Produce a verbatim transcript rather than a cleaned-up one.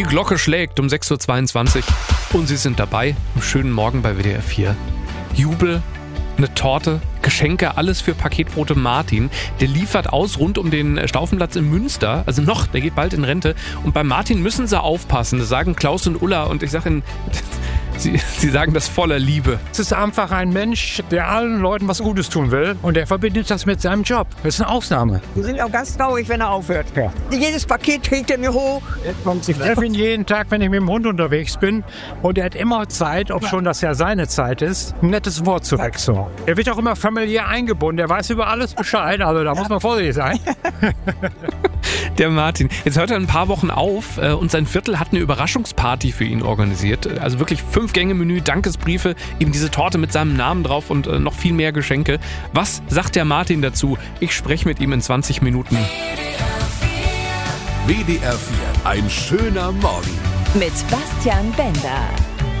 Die Glocke schlägt um sechs Uhr zweiundzwanzig und Sie sind dabei. Einen schönen Morgen bei W D R vier. Jubel, eine Torte, Geschenke, alles für Paketbote Martin. Der liefert aus rund um den Staufenplatz in Münster. Also noch, der geht bald in Rente. Und bei Martin müssen Sie aufpassen. Das sagen Klaus und Ulla. Und ich sage Ihnen, Sie, Sie sagen das voller Liebe. Es ist einfach ein Mensch, der allen Leuten was Gutes tun will. Und er verbindet das mit seinem Job. Das ist eine Ausnahme. Wir sind auch ganz traurig, wenn er aufhört. Ja. Jedes Paket trägt er mir hoch. Ich treffe ihn jeden Tag, wenn ich mit dem Hund unterwegs bin. Und er hat immer Zeit, ob schon das ja seine Zeit ist, ein nettes Wort zu wechseln. Er wird auch immer familiär eingebunden. Er weiß über alles Bescheid. Also da muss man vorsichtig sein. Der Martin. Jetzt hört er ein paar Wochen auf und sein Viertel hat eine Überraschungsparty für ihn organisiert. Also wirklich fünf Gänge Menü, Dankesbriefe, eben diese Torte mit seinem Namen drauf und noch viel mehr Geschenke. Was sagt der Martin dazu? Ich spreche mit ihm in zwanzig Minuten. W D R vier, ein schöner Morgen. Mit Bastian Bender.